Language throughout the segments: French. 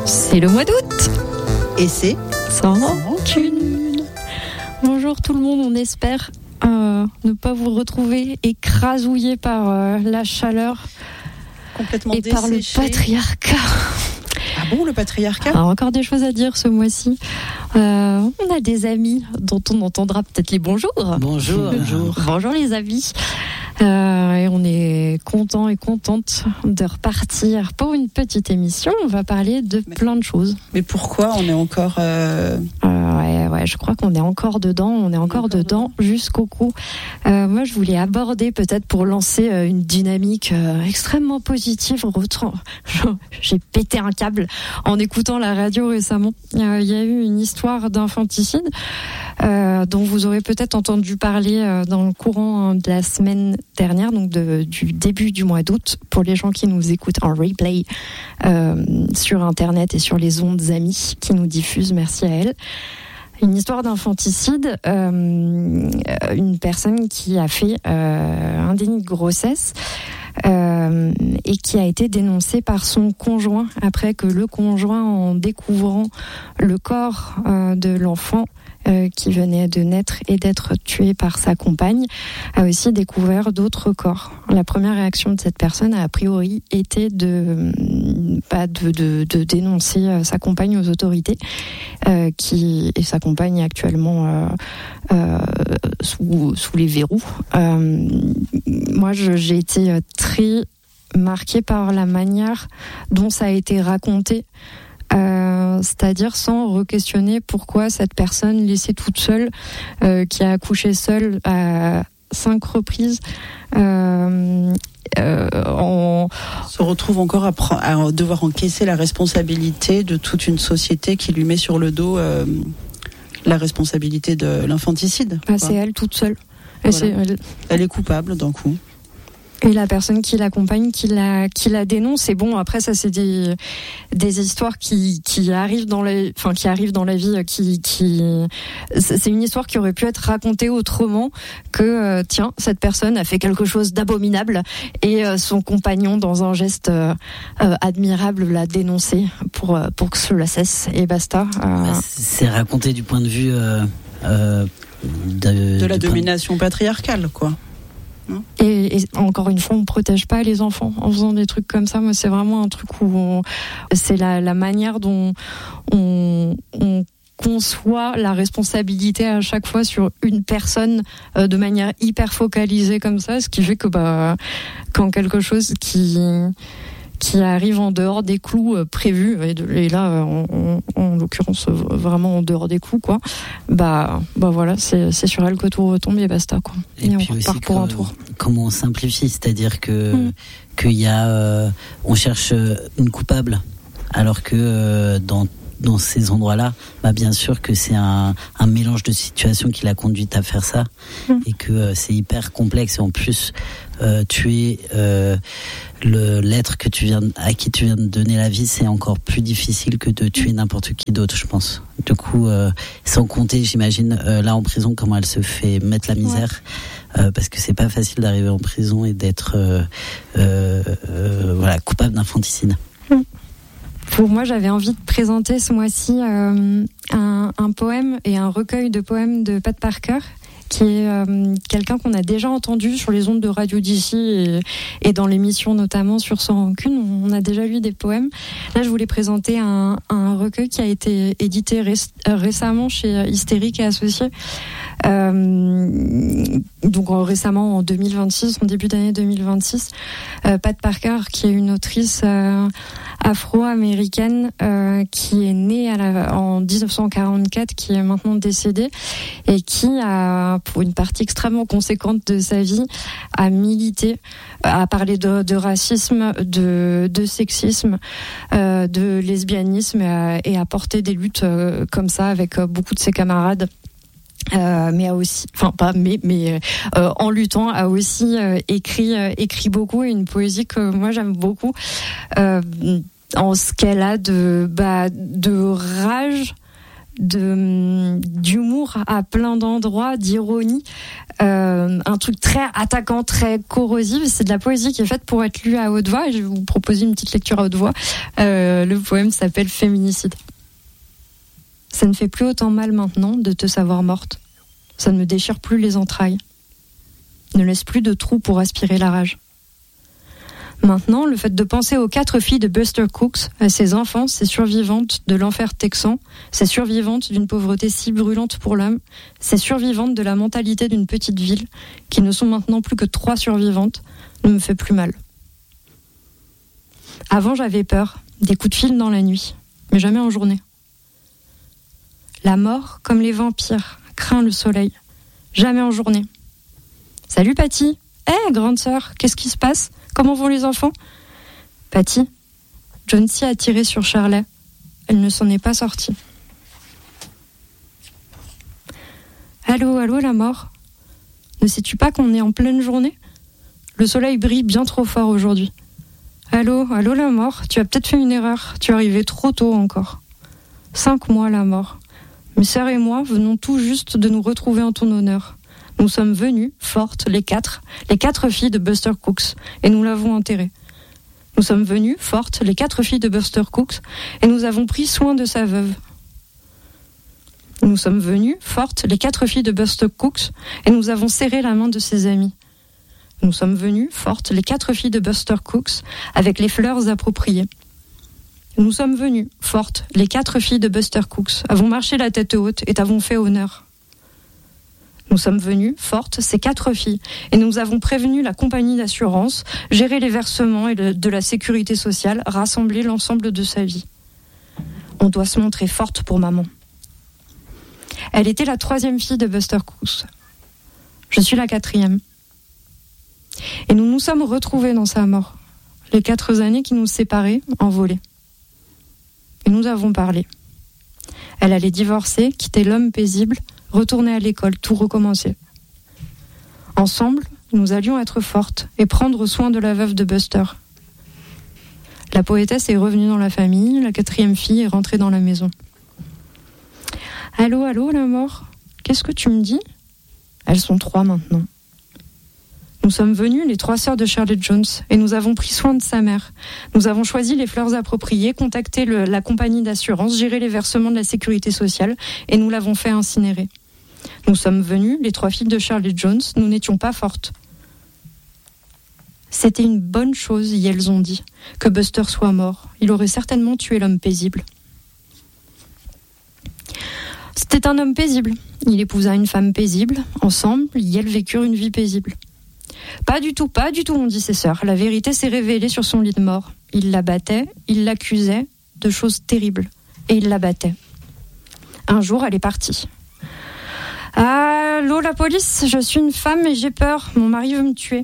C'est le mois d'août. Et c'est sans rancune. Bonjour tout le monde, on espère ne pas vous retrouver écrasouillé par la chaleur complètement et par le patriarcat. Ah bon, le patriarcat ? Encore des choses à dire ce mois-ci. On a des amis dont on entendra peut-être les bonjours. Bonjour. Bonjour les amis. Et on est content et contente de repartir pour une petite émission. On va parler de plein de choses. Mais pourquoi on est encore... Ouais, je crois qu'on est encore dedans. On est encore dedans jusqu'au cou. Moi, je voulais aborder peut-être pour lancer une dynamique extrêmement positive. J'ai pété un câble en écoutant la radio récemment. Il y a eu une histoire d'infanticide dont vous aurez peut-être entendu parler dans le courant de la semaine dernière, donc du début du mois d'août, pour les gens qui nous écoutent en replay sur Internet et sur les ondes amies qui nous diffusent. Merci à elle. Une histoire d'infanticide, une personne qui a fait un déni de grossesse et qui a été dénoncée par son conjoint après que le conjoint, en découvrant le corps de l'enfant qui venait de naître et d'être tué par sa compagne, a aussi découvert d'autres corps. La première réaction de cette personne a priori été de dénoncer sa compagne aux autorités, et sa compagne est actuellement sous les verrous. Moi, j'ai été très marquée par la manière dont ça a été raconté. C'est-à-dire sans re-questionner pourquoi cette personne laissée toute seule, qui a accouché seule à 5 reprises, se retrouve encore à devoir encaisser la responsabilité de toute une société qui lui met sur le dos la responsabilité de l'infanticide. C'est elle toute seule. Voilà. Elle est coupable d'un coup. Et la personne qui l'accompagne, qui la dénonce. Et bon, après ça, c'est des histoires qui arrivent dans la vie. C'est une histoire qui aurait pu être racontée autrement que tiens, cette personne a fait quelque chose d'abominable et son compagnon, dans un geste admirable, l'a dénoncé pour que cela cesse et basta. C'est raconté du point de vue de la domination patriarcale, quoi. Et encore une fois, on protège pas les enfants en faisant des trucs comme ça. Moi, c'est vraiment un truc où c'est la manière dont on conçoit la responsabilité à chaque fois sur une personne de manière hyper focalisée comme ça, ce qui fait que quand quelque chose qui arrive en dehors des clous prévus, et là en l'occurrence vraiment en dehors des clous, quoi, voilà, c'est sur elle que tout retombe et basta, quoi. Et puis on repart pour un tour. Comment on simplifie, c'est-à-dire que qu'il y a on cherche une coupable, alors que dans ces endroits-là, bien sûr que c'est un mélange de situations qui l'a conduite à faire ça, et que c'est hyper complexe. Et en plus, tuer l'être à qui tu viens de donner la vie, c'est encore plus difficile que de tuer n'importe qui d'autre, je pense. Du coup, sans compter, j'imagine, là en prison, comment elle se fait mettre la misère, parce que c'est pas facile d'arriver en prison et d'être coupable d'infanticide. Pour moi, j'avais envie de présenter ce mois-ci un poème et un recueil de poèmes de Pat Parker, qui est quelqu'un qu'on a déjà entendu sur les ondes de radio d'ici et dans l'émission notamment sur Sans Rancune. On a déjà lu des poèmes. Là, je voulais présenter un recueil qui a été édité récemment chez Hystérique et Associés. Donc récemment en 2026, en début d'année 2026, Pat Parker, qui est une autrice afro-américaine qui est née en 1944, qui est maintenant décédée et qui a, pour une partie extrêmement conséquente de sa vie, a milité, a parlé de racisme, de sexisme, de lesbianisme et a porté des luttes comme ça avec beaucoup de ses camarades. Mais a aussi, en luttant, a aussi écrit beaucoup, et une poésie que moi j'aime beaucoup, en ce qu'elle a de rage, d'humour à plein d'endroits, d'ironie, un truc très attaquant, très corrosif. C'est de la poésie qui est faite pour être lue à haute voix. Et je vais vous proposer une petite lecture à haute voix. Le poème s'appelle Féminicide. Ça ne fait plus autant mal maintenant de te savoir morte. Ça ne me déchire plus les entrailles. Ne laisse plus de trous pour aspirer la rage. Maintenant, le fait de penser aux 4 filles de Buster Cooks, à ces enfants, ces survivantes de l'enfer texan, ces survivantes d'une pauvreté si brûlante pour l'âme, ces survivantes de la mentalité d'une petite ville, qui ne sont maintenant plus que 3 survivantes, ne me fait plus mal. Avant, j'avais peur, des coups de fil dans la nuit, mais jamais en journée. La mort, comme les vampires, craint le soleil, jamais en journée. Salut Patty. Grande sœur, qu'est-ce qui se passe? Comment vont les enfants? Patty, Jonesy a tiré sur Charlie. Elle ne s'en est pas sortie. Allô, la mort. Ne sais-tu pas qu'on est en pleine journée? Le soleil brille bien trop fort aujourd'hui. Allô, la mort. Tu as peut-être fait une erreur. Tu es arrivé trop tôt encore. 5 mois, la mort. Mes sœurs et moi venons tout juste de nous retrouver en ton honneur. Nous sommes venues, fortes, les 4 filles de Buster Cooks, et nous l'avons enterrée. Nous sommes venues, fortes, les 4 filles de Buster Cooks, et nous avons pris soin de sa veuve. Nous sommes venues, fortes, les 4 filles de Buster Cooks, et nous avons serré la main de ses amis. Nous sommes venues, fortes, les 4 filles de Buster Cooks, avec les fleurs appropriées. Nous sommes venues, fortes, les 4 filles de Buster Cooks, avons marché la tête haute et t'avons fait honneur. Nous sommes venues, fortes, ces 4 filles, et nous avons prévenu la compagnie d'assurance, géré les versements et de la sécurité sociale, rassemblé l'ensemble de sa vie. On doit se montrer forte pour maman. Elle était la 3e fille de Buster Cooks. Je suis la 4e. Et nous nous sommes retrouvés dans sa mort. Les 4 années qui nous séparaient, envolées. Et nous avons parlé. Elle allait divorcer, quitter l'homme paisible, retourner à l'école, tout recommencer. Ensemble, nous allions être fortes et prendre soin de la veuve de Buster. La poétesse est revenue dans la famille, la 4e fille est rentrée dans la maison. Allô, la mort. Qu'est-ce que tu me dis? Elles sont 3 maintenant. Nous sommes venues, les 3 sœurs de Charlotte Jones, et nous avons pris soin de sa mère. Nous avons choisi les fleurs appropriées, contacté la compagnie d'assurance, géré les versements de la sécurité sociale, et nous l'avons fait incinérer. Nous sommes venues, les 3 filles de Charlotte Jones, nous n'étions pas fortes. C'était une bonne chose, et elles ont dit, que Buster soit mort. Il aurait certainement tué l'homme paisible. C'était un homme paisible. Il épousa une femme paisible. Ensemble, elles vécurent une vie paisible. Pas du tout, ont dit ses sœurs. La vérité s'est révélée sur son lit de mort. Il la battait, il l'accusait de choses terribles. Et il la battait. Un jour, elle est partie. Allô, la police, je suis une femme et j'ai peur. Mon mari veut me tuer.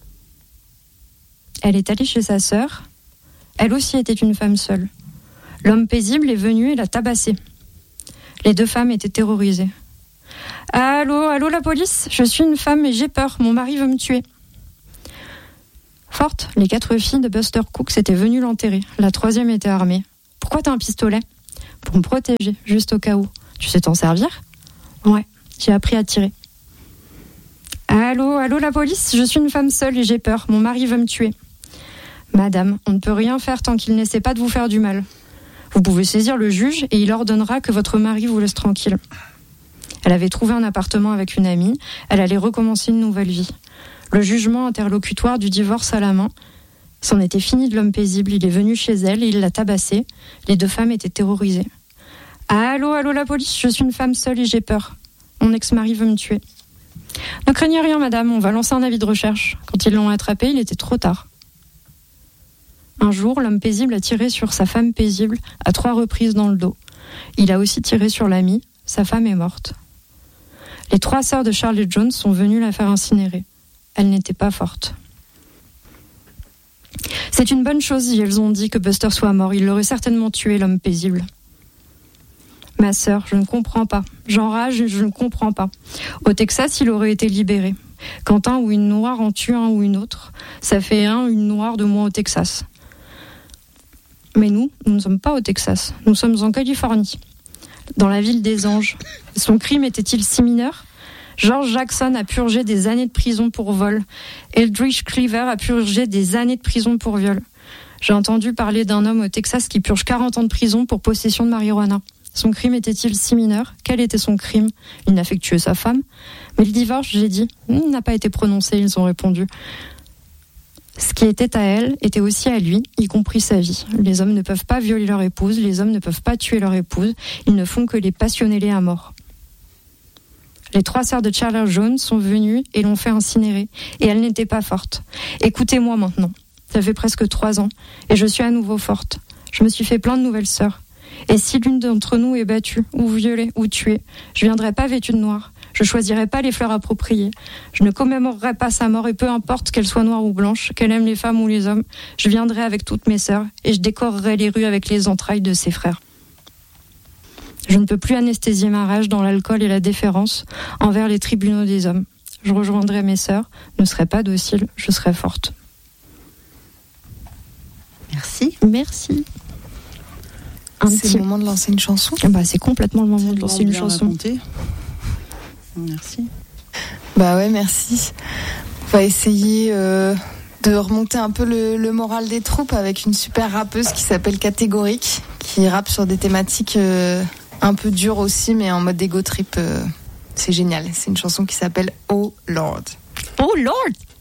Elle est allée chez sa sœur. Elle aussi était une femme seule. L'homme paisible est venu et l'a tabassée. Les 2 femmes étaient terrorisées. Allô, la police, je suis une femme et j'ai peur. Mon mari veut me tuer. Forte, les 4 filles de Buster Cooks étaient venues l'enterrer. La 3e était armée. Pourquoi t'as un pistolet? Pour me protéger, juste au cas où. Tu sais t'en servir? Ouais, j'ai appris à tirer. Allô, la police, je suis une femme seule et j'ai peur. Mon mari veut me tuer. Madame, on ne peut rien faire tant qu'il n'essaie pas de vous faire du mal. Vous pouvez saisir le juge et il ordonnera que votre mari vous laisse tranquille. Elle avait trouvé un appartement avec une amie. Elle allait recommencer une nouvelle vie. Le jugement interlocutoire du divorce à la main. C'en était fini de l'homme paisible. Il est venu chez elle et il l'a tabassée. Les 2 femmes étaient terrorisées. Allô, la police, je suis une femme seule et j'ai peur. Mon ex-mari veut me tuer. Ne craignez rien, madame, on va lancer un avis de recherche. Quand ils l'ont attrapé, il était trop tard. Un jour, l'homme paisible a tiré sur sa femme paisible à 3 reprises dans le dos. Il a aussi tiré sur l'amie. Sa femme est morte. Les 3 sœurs de Charlotte Jones sont venues la faire incinérer. Elle n'était pas forte. C'est une bonne chose si elles ont dit que Buster soit mort. Il l'aurait certainement tué, l'homme paisible. Ma sœur, je ne comprends pas. J'enrage et je ne comprends pas. Au Texas, il aurait été libéré. Quand un ou une noire en tue un ou une autre, ça fait un ou une noire de moins au Texas. Mais nous ne sommes pas au Texas. Nous sommes en Californie. dans la ville des anges. Son crime était-il si mineur ? George Jackson a purgé des années de prison pour vol. Eldridge Cleaver a purgé des années de prison pour viol. J'ai entendu parler d'un homme au Texas qui purge 40 ans de prison pour possession de marijuana. Son crime était-il si mineur ? Quel était son crime ? Il n'a fait que tuer sa femme. Mais le divorce, j'ai dit, n'a pas été prononcé, ils ont répondu. Ce qui était à elle était aussi à lui, y compris sa vie. Les hommes ne peuvent pas violer leur épouse, les hommes ne peuvent pas tuer leur épouse, ils ne font que les passionner à mort. Les 3 sœurs de Charles Jones sont venues et l'ont fait incinérer, et elles n'étaient pas fortes. Écoutez-moi maintenant, ça fait presque 3 ans, et je suis à nouveau forte. Je me suis fait plein de nouvelles sœurs. Et si l'une d'entre nous est battue, ou violée, ou tuée, je viendrai pas vêtue de noir. Je choisirai pas les fleurs appropriées. Je ne commémorerai pas sa mort, et peu importe qu'elle soit noire ou blanche, qu'elle aime les femmes ou les hommes, je viendrai avec toutes mes sœurs, et je décorerai les rues avec les entrailles de ses frères. Je ne peux plus anesthésier ma rage dans l'alcool et la déférence envers les tribunaux des hommes. Je rejoindrai mes sœurs, ne serai pas docile, je serai forte. Merci. Merci. C'est le moment de lancer une chanson. C'est complètement le moment de lancer une chanson. Raconté. Merci. Ouais, merci. On va essayer de remonter un peu le moral des troupes avec une super rappeuse qui s'appelle Catégorique, qui rappe sur des thématiques un peu dures aussi, mais en mode ego trip. C'est génial. C'est une chanson qui s'appelle Oh Lord. Oh Lord!